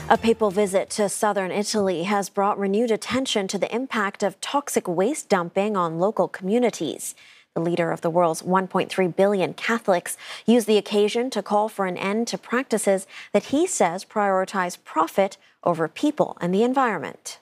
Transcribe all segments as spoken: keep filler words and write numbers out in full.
A papal visit to southern Italy has brought renewed attention to the impact of toxic waste dumping on local communities. The leader of the world's one point three billion Catholics used the occasion to call for an end to practices that he says prioritize profit over people and the environment.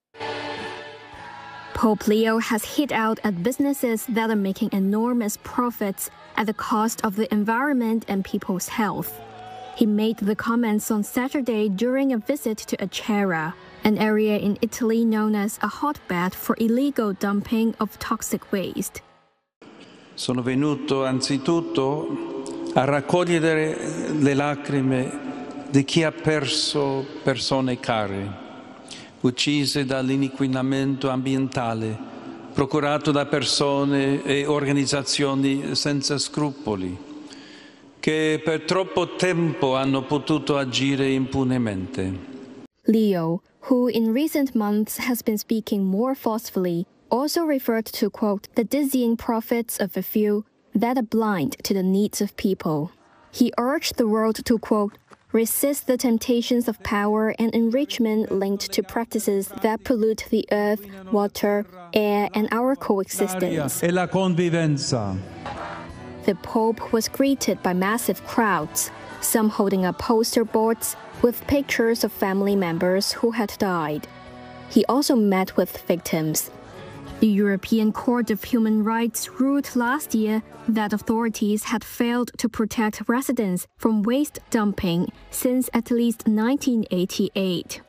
Pope Leo has hit out at businesses that are making enormous profits at the cost of the environment and people's health. He made the comments on Saturday during a visit to Acerra, an area in Italy known as a hotbed for illegal dumping of toxic waste. Sono venuto anzitutto a raccogliere le lacrime di chi ha perso persone care, uccise dall'inquinamento ambientale, procurato da persone e organizzazioni senza scrupoli, che per troppo tempo hanno potuto agire impunemente. Leo, who in recent months has been speaking more forcefully, also referred to, quote, the dizzying profits of a few that are blind to the needs of people. He urged the world to, quote, resist the temptations of power and enrichment linked to practices that pollute the earth, water, air, and our coexistence. E la convivenza. The Pope was greeted by massive crowds, some holding up poster boards with pictures of family members who had died. He also met with victims. The European Court of Human Rights ruled last year that authorities had failed to protect residents from waste dumping since at least nineteen eighty-eight.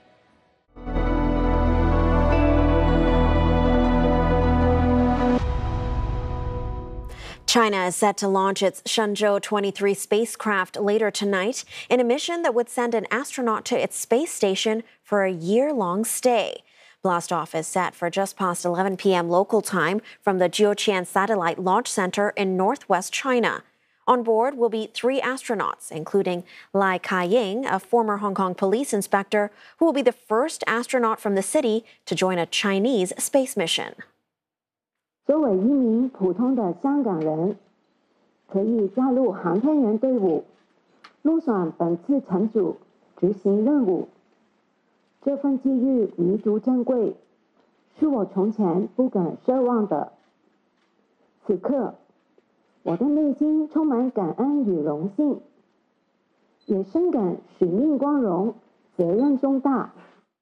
China is set to launch its Shenzhou twenty-three spacecraft later tonight in a mission that would send an astronaut to its space station for a year-long stay. Blastoff is set for just past eleven p.m. local time from the Jiuquan Satellite Launch Center in northwest China. On board will be three astronauts, including Lai Ka-ying, a former Hong Kong police inspector, who will be the first astronaut from the city to join a Chinese space mission. 作为一名普通的香港人，可以加入航天员队伍，入选本次乘组执行任务。这份机遇弥足珍贵，是我从前不敢奢望的。此刻，我的内心充满感恩与荣幸，也深感使命光荣，责任重大。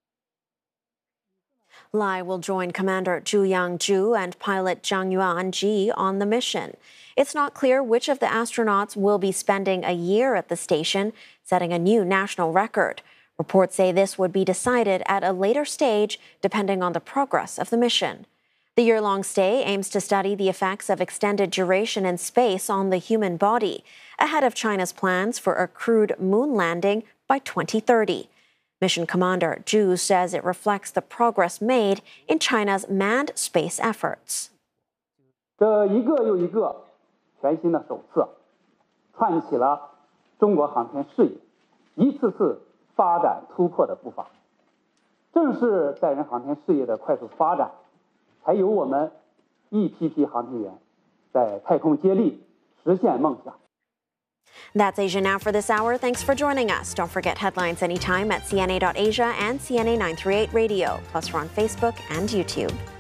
Lai will join Commander Zhu Yangzhu and pilot Zhang Yuanji on the mission. It's not clear which of the astronauts will be spending a year at the station, setting a new national record. Reports say this would be decided at a later stage, depending on the progress of the mission. The year-long stay aims to study the effects of extended duration in space on the human body, ahead of China's plans for a crewed moon landing by twenty thirty. Mission Commander Zhu says it reflects the progress made in China's manned space efforts. 这一个又一个全新的手册，串起了中国航天事业一次次发展突破的步伐。正是载人航天事业的快速发展，才有我们一批批航天员在太空接力，实现梦想。 That's Asia Now for this hour. Thanks for joining us. Don't forget headlines anytime at C N A dot asia and C N A nine thirty-eight Radio. Plus, we're on Facebook and YouTube.